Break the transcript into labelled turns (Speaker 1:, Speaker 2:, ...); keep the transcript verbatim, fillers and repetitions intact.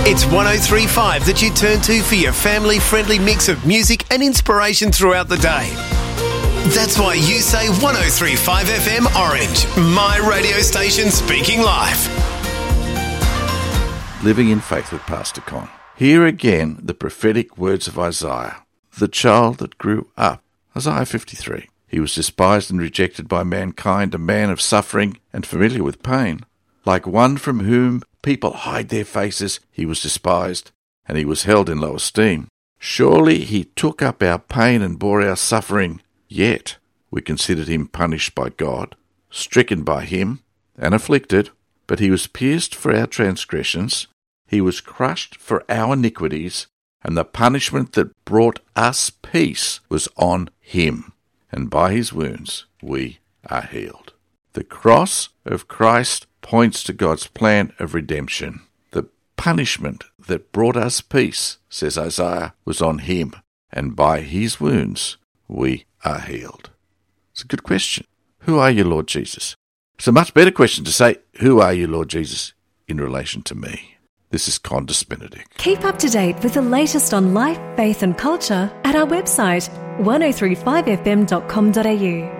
Speaker 1: It's one oh three point five that you turn to for your family-friendly mix of music and inspiration throughout the day. That's why you say one oh three point five F M Orange, my radio station speaking life.
Speaker 2: Living in Faith with Pastor Con. Here again the prophetic words of Isaiah, the child that grew up. Isaiah fifty-three. He was despised and rejected by mankind, a man of suffering and familiar with pain. Like one from whom people hide their faces, he was despised, and he was held in low esteem. Surely he took up our pain and bore our suffering, yet we considered him punished by God, stricken by him, and afflicted. But he was pierced for our transgressions, he was crushed for our iniquities, and the punishment that brought us peace was on him, and by his wounds we are healed. The cross of Christ points to God's plan of redemption. The punishment that brought us peace, says Isaiah, was on him, and by his wounds we are healed. It's a good question. Who are you, Lord Jesus? It's a much better question to say, who are you, Lord Jesus, in relation to me? This is Qantas Benedict.
Speaker 3: Keep up to date with the latest on life, faith and culture at our website one oh three five f m dot com dot a u.